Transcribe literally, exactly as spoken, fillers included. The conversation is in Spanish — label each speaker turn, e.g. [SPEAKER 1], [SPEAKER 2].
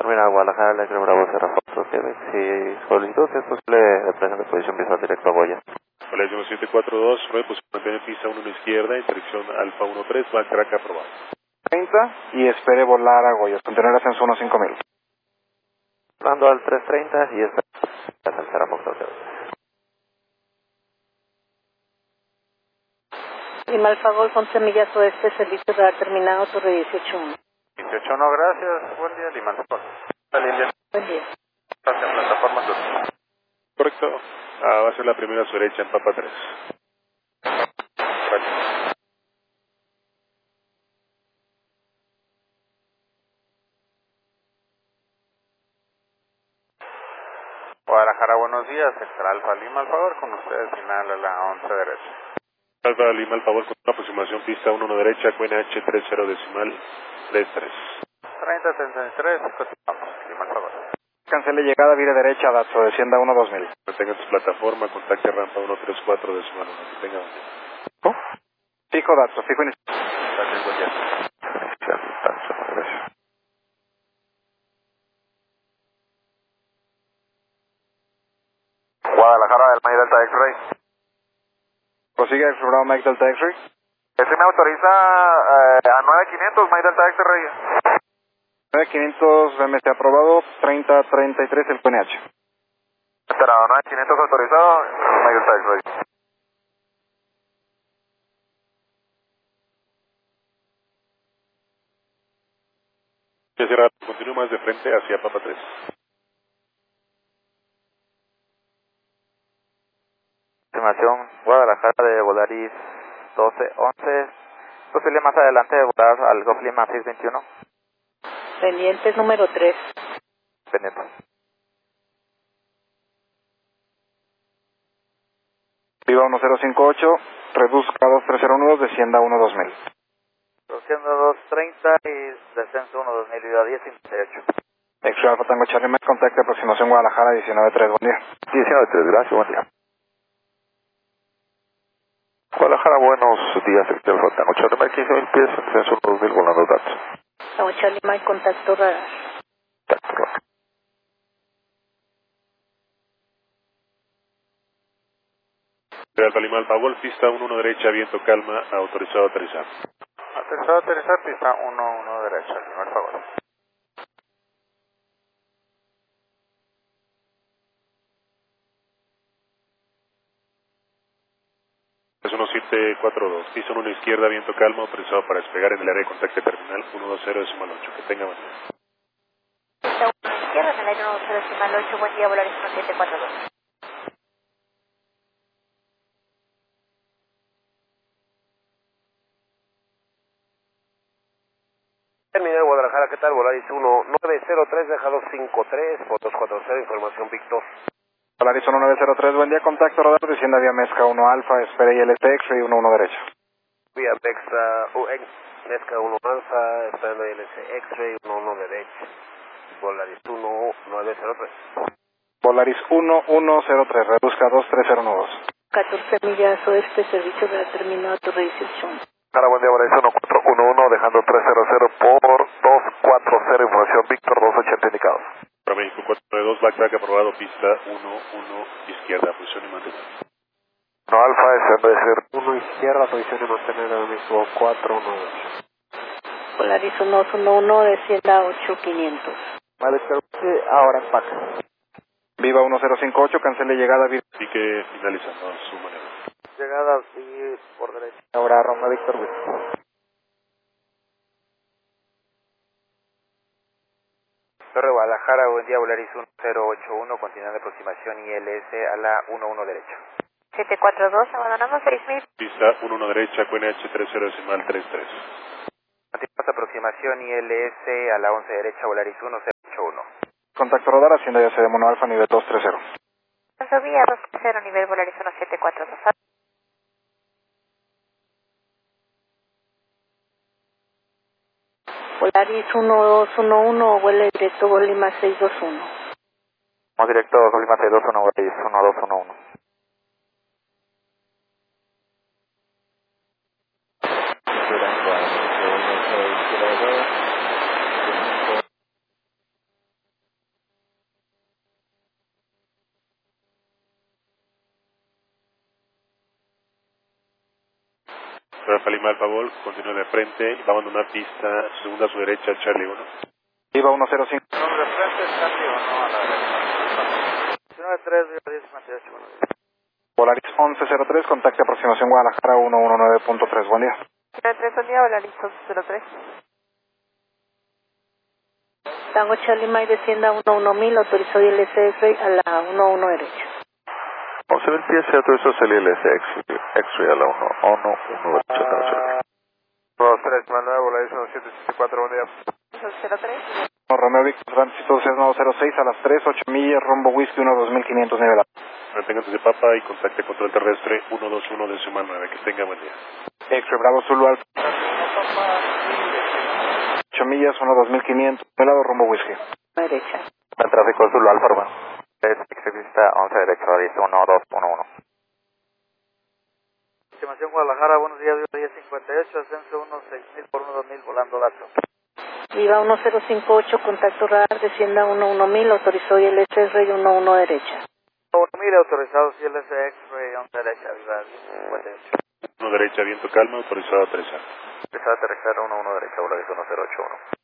[SPEAKER 1] Terminal Guadalajara, Electro Bravo Sierra Fox, si solicitud es posible la presión de posición visual directo a Goya.
[SPEAKER 2] Vale, siete cuatro dos, nueve, pues mantiene pista uno a la izquierda, intersección Alfa uno tres, backtrack aprobado.
[SPEAKER 3] treinta y espere volar a Goya, contener ascenso uno cinco mil.
[SPEAKER 1] Mando al tres treinta y esta es el Sierra Fox.
[SPEAKER 4] Lima Alfa Golf, once millas oeste, servicio radar terminado, Torre dieciocho uno.
[SPEAKER 1] dieciocho uno, gracias, buen día, Lima Alfa Golf.
[SPEAKER 4] Buen día.
[SPEAKER 1] Gracias, plataforma sur.
[SPEAKER 2] Correcto, ah, va a ser la primera a su derecha en Papa tres.
[SPEAKER 1] Gracias. Guadalajara, buenos días, Extra Alfa Lima, al favor, con ustedes, final a la once derecha.
[SPEAKER 2] Alfa Lima, al favor, con una aproximación pista uno a la derecha, Q N H tres cero decimal tres tres.
[SPEAKER 1] treinta treinta y tres, continuamos, Lima, al favor.
[SPEAKER 3] Cancele llegada, vire derecha, Datso, descienda uno dos mil.
[SPEAKER 2] Mantenga su plataforma, contacte rampa uno tres cuatro decimal uno, que tenga buen día.
[SPEAKER 3] ¿Oh? Fijo, Datso, fijo inicial.
[SPEAKER 1] Gracias, buen día. Gracias. Guadalajara, del May Delta X-Ray.
[SPEAKER 3] Prosigue explorado Mike Delta X-Ray.
[SPEAKER 1] Ese me autoriza eh, a nueve quinientos, May Delta X-Ray.
[SPEAKER 3] nueve quinientos B M C aprobado, treinta treinta y tres el Q N H.
[SPEAKER 1] Esperado, nueve quinientos autorizado, May Delta X-Ray.
[SPEAKER 2] Ya cierra, continúe más de frente hacia Papa tres.
[SPEAKER 1] Estimación Guadalajara de Volaris doce once. Posible más adelante de volar al Golf Lima seis veintiuno.
[SPEAKER 4] Pendientes número tres.
[SPEAKER 1] Pendiente.
[SPEAKER 3] Viva uno cero cinco ocho, reduzca dos tres cero uno, descienda uno dos mil.
[SPEAKER 1] Reduciendo dos treinta y descenso uno dos mil, vida diez cincuenta y ocho.
[SPEAKER 3] X-Ray Alpha Tango Charlie Mike, contacte aproximación Guadalajara diecinueve tres, buen día.
[SPEAKER 1] diecinueve tres, gracias, buen día. Guadalajara, buenos días, sector Tango Charlie Mike, quince mil pies, descenso uno dos mil, volando datos.
[SPEAKER 4] Tango Charlie Mike, contacto radar.
[SPEAKER 1] Contacto radar.
[SPEAKER 2] Alfa Lima, Alfa Golf, pista uno a la derecha, viento calma, autorizado a aterrizar.
[SPEAKER 1] Autorizado a aterrizar, pista uno uno derecha, Lima, al favor.
[SPEAKER 2] Es uno siete cuatro dos, pista uno a la izquierda, viento calma, autorizado para despegar en el área de contacto terminal uno dos cero decimal ocho. Que tenga buen día.
[SPEAKER 4] Pista uno a la izquierda, en el aire uno dos cero decimal ocho, buen día, Volaris uno siete cuatro dos.
[SPEAKER 5] Terminal Guadalajara, ¿qué tal? Volaris uno nueve cero tres, deja dos cinco tres, fotos cuatro cero, información Víctor.
[SPEAKER 3] Volaris uno nueve cero tres, buen día, contacto radar, descienda vía Mezca uno Alfa, espere I L T X-Ray uno uno derecha.
[SPEAKER 5] Vía Mezca, uh, Mezca uno Alfa, esperando I L C X-Ray uno uno derecha. Volaris uno nueve cero tres.
[SPEAKER 3] Volaris uno uno cero tres, reduzca dos tres cero uno dos.
[SPEAKER 4] catorce millas oeste, servicio radar terminado, Torre dieciocho uno.
[SPEAKER 1] Cara, buen día, Volaris uno cuatro uno uno, dejando tres cero cero por dos cuatro cero, información Víctor dos ochenta indicados.
[SPEAKER 2] Para México cuatro nueve dos, backtrack aprobado, pista uno uno izquierda, posición y mantener.
[SPEAKER 1] No, Alfa, es de ser
[SPEAKER 3] uno izquierda, posición y mantener ahora mismo cuatro uno dos.
[SPEAKER 4] Volaris uno dos uno uno, descienda ocho quinientos.
[SPEAKER 3] Vale, ahora empaca. Viva uno cero cinco ocho, cancele llegada, viva.
[SPEAKER 2] Así que finalizando su manera.
[SPEAKER 1] llegadas y por derecha.
[SPEAKER 3] Ahora Roma Víctor Wilson.
[SPEAKER 1] Torre Guadalajara, buen día, Volaris uno cero ocho uno, continuando aproximación I L S a la uno uno derecha.
[SPEAKER 4] siete cuatro dos, abandonamos seis mil.
[SPEAKER 2] Pista uno uno derecha, Q N H tres cero decimal tres tres.
[SPEAKER 1] Continuamos aproximación I L S a la once derecha, Volaris uno cero ocho uno.
[SPEAKER 3] Contacto radar, hacienda ya se de Mono Alfa, nivel dos tres cero.
[SPEAKER 4] Vía dos cero, nivel Volaris uno siete cuatro dos. Volaris uno dos uno uno, vuelo directo Golf Lima seis dos uno.
[SPEAKER 1] Vamos directo Golf Lima seis dos uno, Volaris uno dos uno uno.
[SPEAKER 2] Rafael Lima Alfa Vol, continúa de frente, va a abandonar pista, su segunda a su derecha, Charlie uno.
[SPEAKER 3] Viva uno cero cinco.
[SPEAKER 1] Nombre de frente, Charlie uno a la derecha. diecinueve tres, diez cincuenta y ocho, buenos días.
[SPEAKER 3] Volaris once cero tres, contacte aproximación Guadalajara uno uno nueve punto tres, buen día.
[SPEAKER 4] cero tres, buen día, Volaris once cero tres. Tango Charlie Mike descienda uno uno mil, autorizó I L C X-Ray a la uno uno derecha.
[SPEAKER 6] once mil pies se autorizó salir el X-Ray a la uno uno derecha.
[SPEAKER 1] dos tres nueve, Volaris uno siete siete cuatro, buen día.
[SPEAKER 4] cero tres.
[SPEAKER 3] Romeo Víctor Tránsito nueve cero seis a las tres, ocho millas, rumbo Whisky uno dos mil quinientos nivel A.
[SPEAKER 2] Manténgase de papa y contacte control terrestre uno dos uno decimal nueve. Que tenga buen día.
[SPEAKER 3] X-Ray Bravo Zulu Alfa. ocho millas, uno dos mil quinientos, lado rumbo Whisky.
[SPEAKER 4] Derecha.
[SPEAKER 1] El tráfico Zulu Alfa, Urbano. Es exista once derecha, Volaris uno dos uno uno. Estimación Guadalajara, buenos días, diez cincuenta y ocho, ascenso uno seis mil por uno dos mil, volando dato.
[SPEAKER 4] Viva uno cero cinco ocho, contacto radar, descienda uno uno mil, autorizó I L C X-Ray uno uno derecha.
[SPEAKER 1] uno mil autorizados I L C X-Ray once derecha, Viva cincuenta y ocho.
[SPEAKER 2] uno derecha, viento calma, autorizado a aterrizar.
[SPEAKER 1] Autorizado a aterrizar uno uno derecha, Volaris uno cero ocho uno.